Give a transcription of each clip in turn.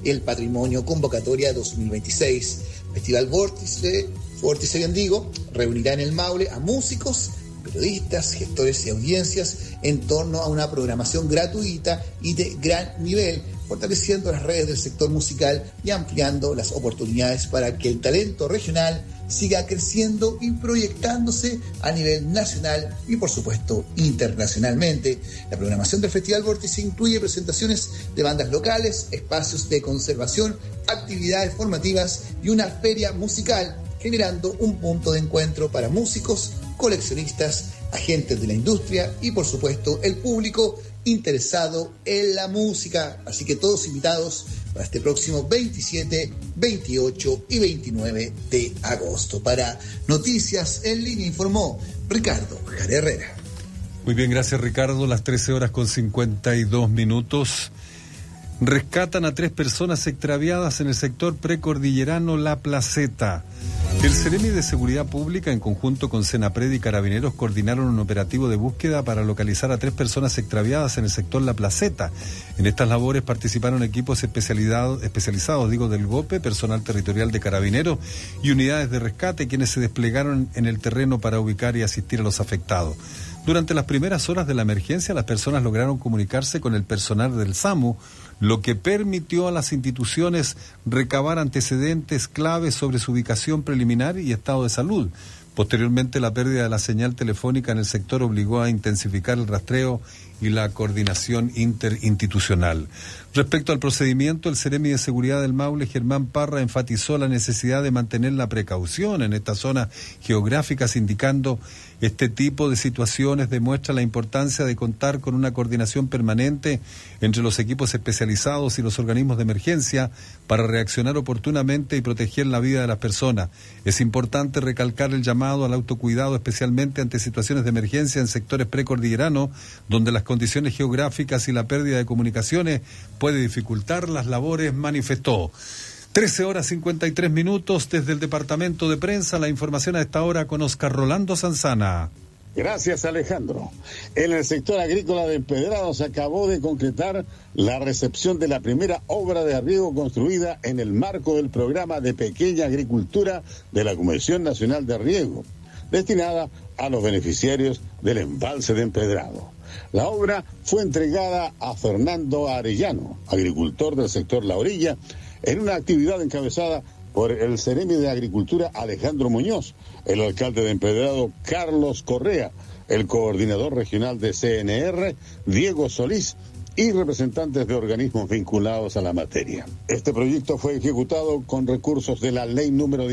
el Patrimonio Convocatoria 2026. Festival Vórtice bien digo, reunirá en el Maule a músicos, periodistas, gestores y audiencias en torno a una programación gratuita y de gran nivel, fortaleciendo las redes del sector musical y ampliando las oportunidades para que el talento regional siga creciendo y proyectándose a nivel nacional y, por supuesto, internacionalmente. La programación del Festival Vórtice incluye presentaciones de bandas locales, espacios de conservación, actividades formativas y una feria musical, generando un punto de encuentro para músicos, coleccionistas, agentes de la industria y, por supuesto, el público interesado en la música. Así que todos invitados para este próximo 27, 28 y 29 de agosto. Para Noticias en Línea informó Ricardo Jare Herrera. Muy bien, gracias Ricardo. Las 13:52. Rescatan a 3 personas extraviadas en el sector precordillerano La Placeta. El Ceremi de Seguridad Pública, en conjunto con Senapred y Carabineros, coordinaron un operativo de búsqueda para localizar a 3 personas extraviadas en el sector La Placeta. En estas labores participaron equipos especializados del GOPE, personal territorial de Carabineros y unidades de rescate, quienes se desplegaron en el terreno para ubicar y asistir a los afectados. Durante las primeras horas de la emergencia, las personas lograron comunicarse con el personal del SAMU, lo que permitió a las instituciones recabar antecedentes claves sobre su ubicación preliminar y estado de salud. Posteriormente, la pérdida de la señal telefónica en el sector obligó a intensificar el rastreo y la coordinación interinstitucional. Respecto al procedimiento, el Ceremi de Seguridad del Maule, Germán Parra, enfatizó la necesidad de mantener la precaución en estas zonas geográficas, indicando este tipo de situaciones demuestra la importancia de contar con una coordinación permanente entre los equipos especializados y los organismos de emergencia para reaccionar oportunamente y proteger la vida de las personas. Es importante recalcar el llamado al autocuidado, especialmente ante situaciones de emergencia en sectores precordilleranos, donde las condiciones geográficas y la pérdida de comunicaciones puede dificultar las labores, manifestó. 13:53 desde el departamento de prensa. La información a esta hora con Oscar Rolando Sanzana. Gracias, Alejandro. En el sector agrícola de Empedrado se acabó de concretar la recepción de la primera obra de riego construida en el marco del programa de pequeña agricultura de la Comisión Nacional de Riego, destinada a los beneficiarios del embalse de Empedrado. La obra fue entregada a Fernando Arellano, agricultor del sector La Orilla, en una actividad encabezada por el Ceremi de Agricultura Alejandro Muñoz, el alcalde de Empedrado Carlos Correa, el coordinador regional de CNR Diego Solís y representantes de organismos vinculados a la materia. Este proyecto fue ejecutado con recursos de la ley número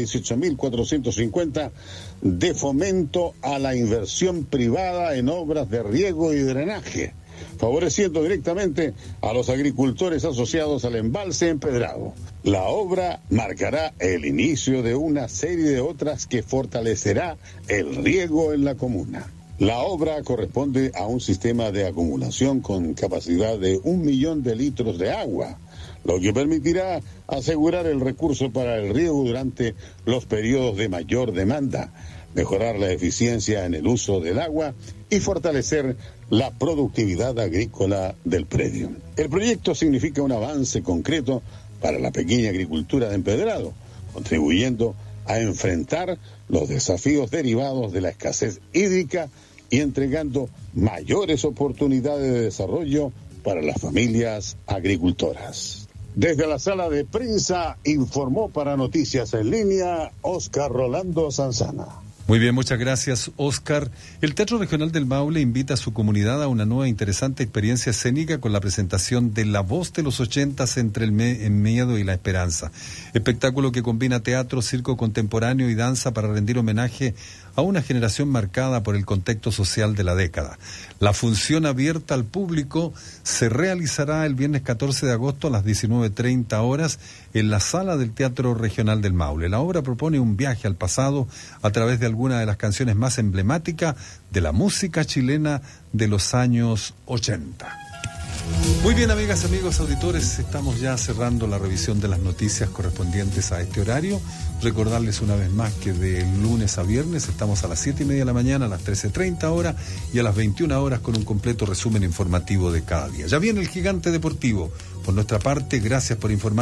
18.450 de fomento a la inversión privada en obras de riego y drenaje, favoreciendo directamente a los agricultores asociados al embalse Empedrado. La obra marcará el inicio de una serie de otras que fortalecerá el riego en la comuna. La obra corresponde a un sistema de acumulación con capacidad de 1 millón de litros de agua, lo que permitirá asegurar el recurso para el riego durante los periodos de mayor demanda, mejorar la eficiencia en el uso del agua y fortalecer la productividad agrícola del predio. El proyecto significa un avance concreto para la pequeña agricultura de Empedrado, contribuyendo a enfrentar los desafíos derivados de la escasez hídrica y entregando mayores oportunidades de desarrollo para las familias agricultoras. Desde la sala de prensa informó para Noticias en Línea Oscar Rolando Sanzana. Muy bien, muchas gracias, Oscar. El Teatro Regional del Maule invita a su comunidad a una nueva interesante experiencia escénica con la presentación de La Voz de los 80 entre el miedo y la esperanza. Espectáculo que combina teatro, circo contemporáneo y danza para rendir homenaje a una generación marcada por el contexto social de la década. La función abierta al público se realizará el viernes 14 de agosto a las 19:30 horas en la sala del Teatro Regional del Maule. La obra propone un viaje al pasado a través de algunas de las canciones más emblemáticas de la música chilena de los años 80. Muy bien, amigas, amigos, auditores, estamos ya cerrando la revisión de las noticias correspondientes a este horario. Recordarles una vez más que de lunes a viernes estamos a las 7:30 de la mañana, a las 13:30 horas y a las 21 horas con un completo resumen informativo de cada día. Ya viene el Gigante Deportivo. Por nuestra parte, gracias por informar.